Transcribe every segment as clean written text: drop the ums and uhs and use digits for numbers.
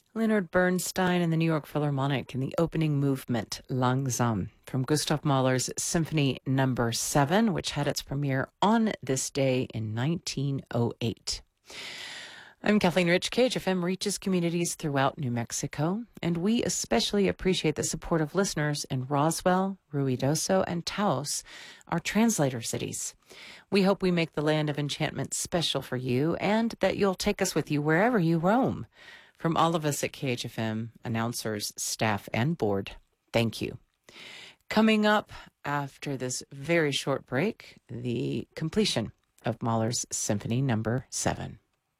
Leonard Bernstein and the New York Philharmonic in the opening movement, Langsam, from Gustav Mahler's Symphony No. 7, which had its premiere on this day in 1908. I'm Kathleen Rich. KHFM reaches communities throughout New Mexico, and we especially appreciate the support of listeners in Roswell, Ruidoso, and Taos, our translator cities. We hope we make the land of enchantment special for you and that you'll take us with you wherever you roam. From all of us at KHFM, announcers, staff, and board, thank you. Coming up after this very short break, the completion of Mahler's Symphony No. 7.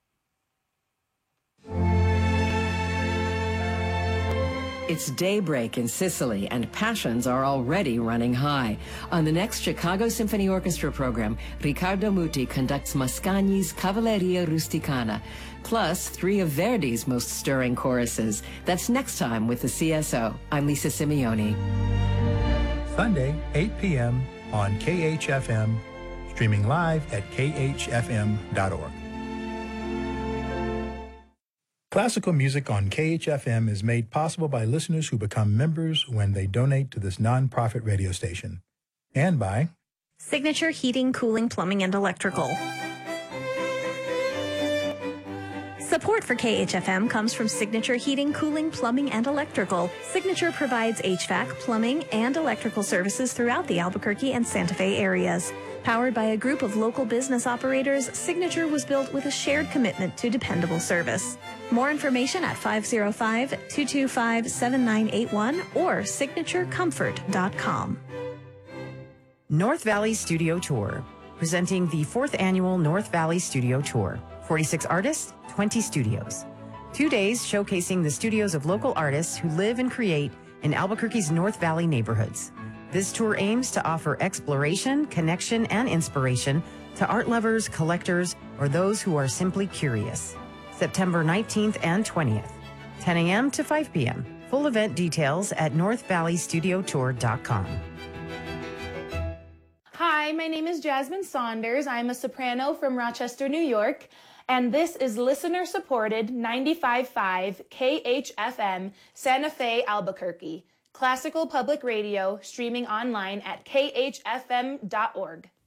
It's daybreak in Sicily, and passions are already running high. On the next Chicago Symphony Orchestra program, Riccardo Muti conducts Mascagni's Cavalleria Rusticana, plus 3 of Verdi's most stirring choruses. That's next time with the CSO. I'm Lisa Simeoni. Sunday, 8 p.m. on KHFM, streaming live at khfm.org. Classical music on KHFM is made possible by listeners who become members when they donate to this nonprofit radio station, and by Signature Heating, Cooling, Plumbing, and Electrical. Support for KHFM comes from Signature Heating, Cooling, Plumbing, and Electrical. Signature provides HVAC, plumbing, and electrical services throughout the Albuquerque and Santa Fe areas. Powered by a group of local business operators, Signature was built with a shared commitment to dependable service. More information at 505-225-7981 or signaturecomfort.com. North Valley Studio Tour, presenting the 4th annual North Valley Studio Tour. 46 artists, 20 studios. 2 days showcasing the studios of local artists who live and create in Albuquerque's North Valley neighborhoods. This tour aims to offer exploration, connection, and inspiration to art lovers, collectors, or those who are simply curious. September 19th and 20th, 10 a.m. to 5 p.m. Full event details at northvalleystudiotour.com. Hi, my name is Jasmine Saunders. I'm a soprano from Rochester, New York, and this is listener-supported 95.5 KHFM Santa Fe, Albuquerque. Classical Public Radio, streaming online at khfm.org.